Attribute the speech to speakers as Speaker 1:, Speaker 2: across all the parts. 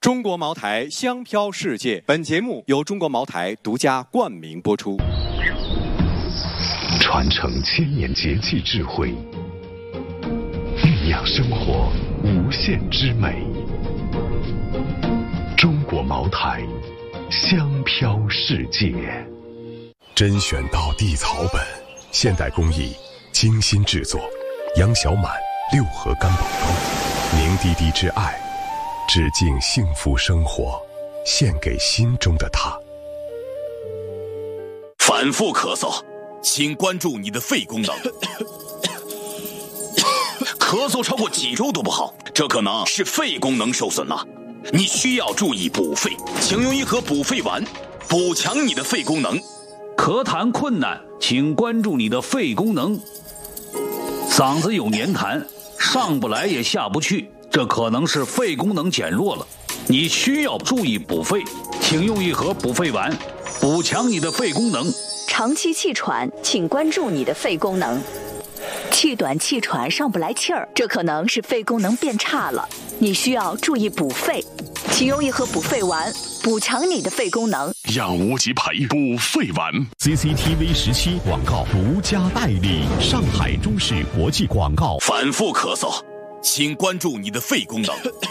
Speaker 1: 中国茅台香飘世界，本节目由中国茅台独家冠名播出。
Speaker 2: 传承千年节气智慧，酝酿生活无限之美。中国茅台香飘世界，甄选到地草本，现代工艺精心制作，杨小满六合干宝膏，凝滴滴之爱，致敬幸福生活，献给心中的他。
Speaker 3: 反复咳嗽，请关注你的肺功能。咳嗽超过几周都不好，这可能是肺功能受损了。你需要注意补肺，请用一盒补肺丸，补强你的肺功能。
Speaker 4: 咳痰困难，请关注你的肺功能。嗓子有黏痰，上不来也下不去，这可能是肺功能减弱了。你需要注意补肺，请用一盒补肺丸，补强你的肺功能。
Speaker 5: 长期气喘，请关注你的肺功能。气短气喘上不来气儿，这可能是肺功能变差了。你需要注意补肺，请用一盒补肺丸，补强你的肺功能。
Speaker 2: 养无极培补肺丸。
Speaker 6: CCTV 17广告独家代理，上海中视国际广告。
Speaker 3: 反复咳嗽，请关注你的肺功能。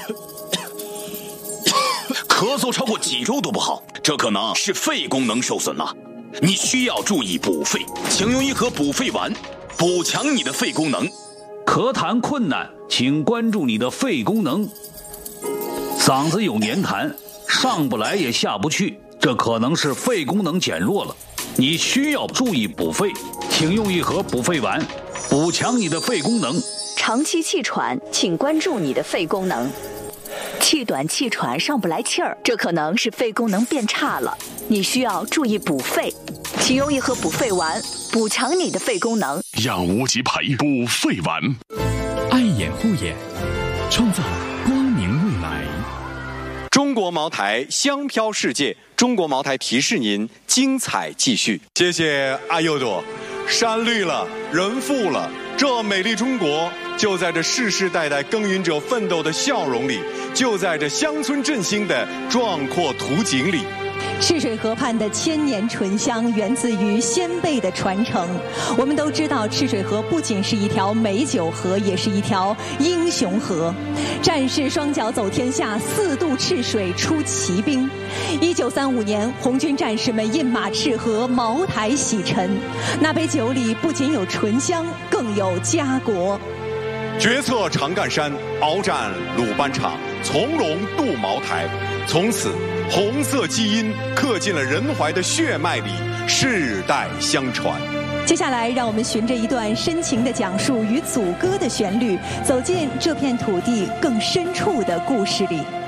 Speaker 3: 咳嗽超过几周都不好，这可能是肺功能受损了。你需要注意补肺，请用一盒补肺丸，补强你的肺功能。
Speaker 4: 咳痰困难，请关注你的肺功能。嗓子有黏痰，上不来也下不去，这可能是肺功能减弱了。你需要注意补肺，请用一盒补肺丸，补强你的肺功能。
Speaker 5: 长期气喘，请关注你的肺功能。气短气喘上不来气儿，这可能是肺功能变差了。你需要注意补肺，请用一盒补肺丸，补强你的肺功能。
Speaker 2: 养无极培补肺丸。
Speaker 6: 爱眼护眼，创造光明未来。
Speaker 1: 中国茅台香飘世界，中国茅台提示您精彩继续。谢谢阿佑朵，山绿了，人富了，这美丽中国就在这世世代代耕耘者奋斗的笑容里，就在这乡村振兴的壮阔图景里。
Speaker 7: 赤水河畔的千年醇香源自于先辈的传承。我们都知道，赤水河不仅是一条美酒河，也是一条英雄河。战士双脚走天下，4渡赤水出奇兵。1935年，红军战士们饮马赤河，茅台洗尘。那杯酒里不仅有醇香，更有家国。
Speaker 1: 决策长干山，鏖战鲁班场，从容渡茅台。从此，红色基因刻进了人怀的血脉里，世代相传。
Speaker 7: 接下来，让我们循着一段深情的讲述与组歌的旋律，走进这片土地更深处的故事里。